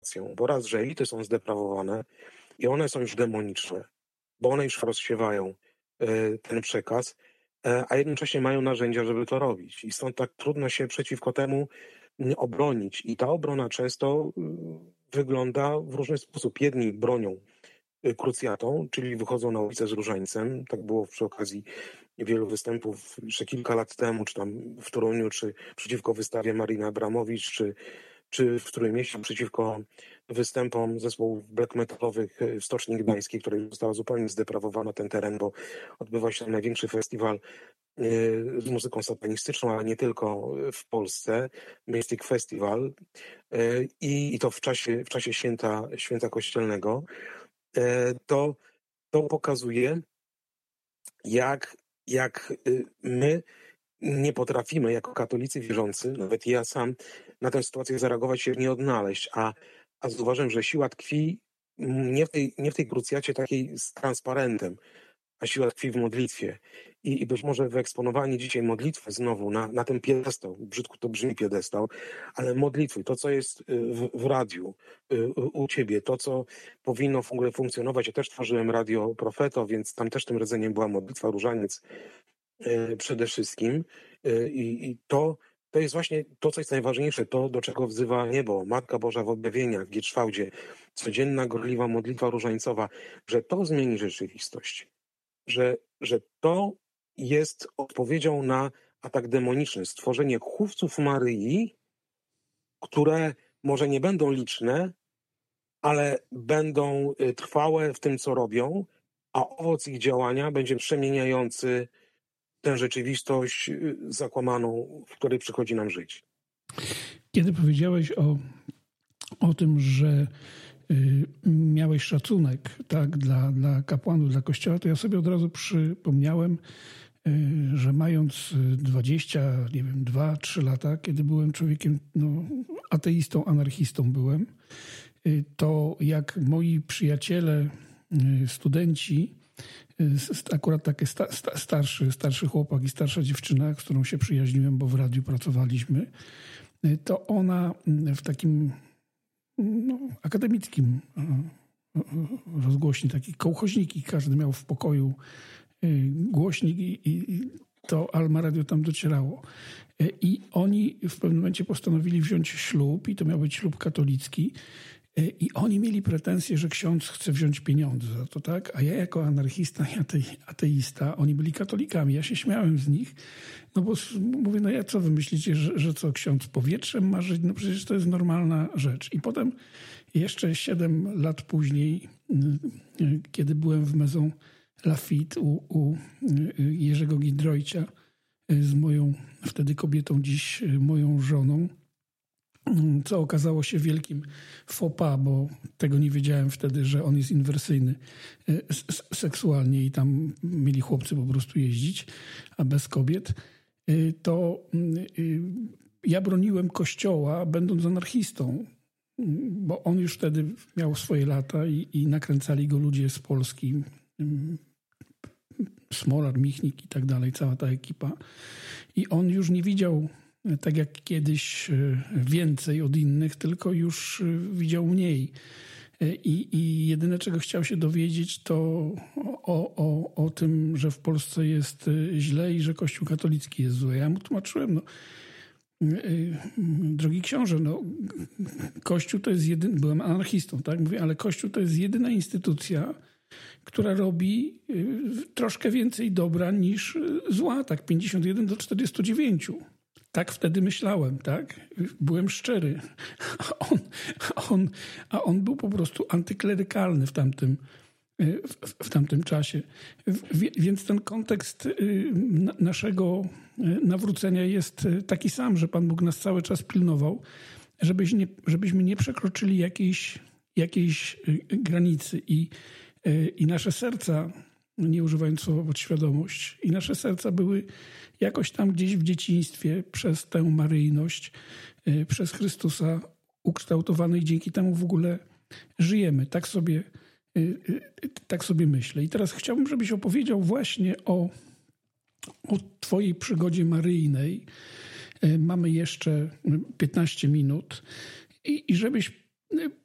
bo raz, że elity są zdeprawowane i one są już demoniczne, bo one już rozsiewają ten przekaz, a jednocześnie mają narzędzia, żeby to robić. I stąd tak trudno się przeciwko temu obronić. I ta obrona często wygląda w różny sposób. Jedni bronią krucjatą, czyli wychodzą na ulicę z różańcem. Tak było przy okazji wielu występów jeszcze kilka lat temu, czy tam w Toruniu, czy przeciwko wystawie Mariny Abramowicz, czy w Trójmieście przeciwko występom zespołów black metalowych w Stoczni Gdańskiej, której została zupełnie zdeprawowano ten teren, bo odbywa się tam największy festiwal z muzyką satanistyczną, ale nie tylko w Polsce, Mystic Festival, i to w czasie święta kościelnego. To pokazuje, jak my nie potrafimy jako katolicy wierzący, nawet ja sam, na tę sytuację zareagować się nie odnaleźć, a zauważyłem, że siła tkwi nie w tej krucjacie takiej z transparentem, a siła tkwi w modlitwie. I być może wyeksponowanie dzisiaj modlitwy znowu na ten piedestał, brzydko to brzmi piedestał, ale modlitwy, to co jest w radiu, u ciebie, to co powinno w ogóle funkcjonować. Ja też tworzyłem Radio Profeto, więc tam też tym rdzeniem była modlitwa, różaniec przede wszystkim. I to jest właśnie to, co jest najważniejsze, to do czego wzywa niebo, Matka Boża w objawieniach, w Gierszwałdzie, codzienna gorliwa modlitwa różańcowa, że to zmieni rzeczywistość. Że to jest odpowiedzią na atak demoniczny, stworzenie chówców Maryi, które może nie będą liczne, ale będą trwałe w tym, co robią, a owoc ich działania będzie przemieniający tę rzeczywistość zakłamaną, w której przychodzi nam żyć. Kiedy powiedziałeś o tym, że miałeś szacunek, tak, dla kapłanów, dla Kościoła, to ja sobie od razu przypomniałem, że mając 2-3 lata, kiedy byłem człowiekiem, ateistą, anarchistą byłem, to jak moi przyjaciele, studenci, akurat taki starszy chłopak i starsza dziewczyna, z którą się przyjaźniłem, bo w radiu pracowaliśmy, to ona w takim akademickim rozgłośni, taki kołchoźniki, każdy miał w pokoju głośnik i to Alma Radio tam docierało. I oni w pewnym momencie postanowili wziąć ślub i to miał być ślub katolicki. I oni mieli pretensje, że ksiądz chce wziąć pieniądze za to, tak? A ja jako anarchista i ateista, oni byli katolikami, ja się śmiałem z nich, no bo mówię, ja co wy myślicie, że co, ksiądz powietrzem ma żyć? No przecież to jest normalna rzecz. I potem jeszcze 7 lat później, kiedy byłem w Maison Lafitte u Jerzego Giedroycia z moją wtedy kobietą, dziś moją żoną, co okazało się wielkim faux pas, bo tego nie wiedziałem wtedy, że on jest inwersyjny seksualnie i tam mieli chłopcy po prostu jeździć, a bez kobiet, to ja broniłem Kościoła, będąc anarchistą, bo on już wtedy miał swoje lata i nakręcali go ludzie z Polski, Smolar, Michnik i tak dalej, cała ta ekipa. I on już nie widział, tak jak kiedyś, więcej od innych, tylko już widział mniej. I jedyne, czego chciał się dowiedzieć, to o tym, że w Polsce jest źle i że Kościół katolicki jest zły. Ja mu tłumaczyłem, drogi książę, Kościół to jest byłem anarchistą, tak? Mówię, ale Kościół to jest jedyna instytucja, która robi troszkę więcej dobra niż zła, tak? 51-49. Tak wtedy myślałem, tak? Byłem szczery. A on był po prostu antyklerykalny w tamtym czesie. Więc ten kontekst naszego nawrócenia jest taki sam, że Pan Bóg nas cały czas pilnował, żebyśmy nie przekroczyli jakiejś granicy i nasze serca, nie używając słowa podświadomość, i nasze serca były jakoś tam gdzieś w dzieciństwie przez tę maryjność, przez Chrystusa ukształtowane i dzięki temu w ogóle żyjemy. Tak sobie myślę. I teraz chciałbym, żebyś opowiedział właśnie o twojej przygodzie maryjnej. Mamy jeszcze 15 minut i żebyś